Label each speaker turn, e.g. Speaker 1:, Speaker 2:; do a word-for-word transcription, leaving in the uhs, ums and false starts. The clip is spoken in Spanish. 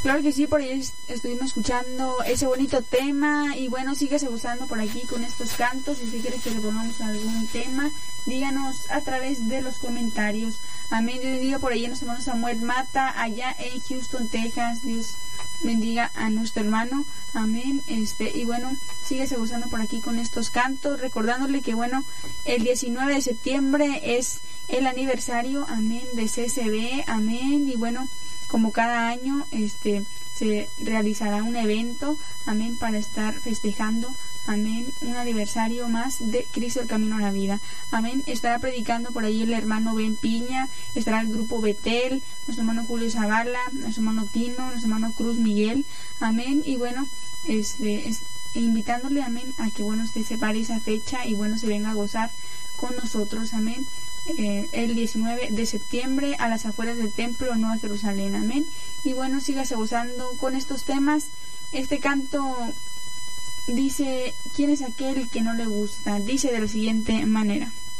Speaker 1: Claro que sí, por ahí estuvimos escuchando ese bonito tema y bueno, síguese gozando por aquí con estos cantos. Si usted quiere que le pongamos algún tema, díganos a través de los comentarios. Amén. Dios bendiga por ahí a nuestro hermano Samuel Mata, allá en Houston, Texas. Dios bendiga a nuestro hermano. Amén. Este, y bueno, síguese gozando por aquí con estos cantos, recordándole que bueno, el diecinueve de septiembre es el aniversario, amén, de C C B, amén, y bueno, como cada año, este, se realizará un evento, amén, para estar festejando, amén, un aniversario más de Cristo el Camino a la Vida, amén. Estará predicando por ahí el hermano Ben Piña, estará el grupo Betel, nuestro hermano Julio Zavala, nuestro hermano Tino, nuestro hermano Cruz Miguel, amén, y bueno, este, es, invitándole, amén, a que bueno, usted separe esa fecha y bueno, se venga a gozar con nosotros, amén. Eh, el diecinueve de septiembre a las afueras del templo Nueva Jerusalén, amén. Y bueno, sígase gozando con estos temas. Este canto dice: ¿quién es aquel que no le gusta? Dice de la siguiente manera: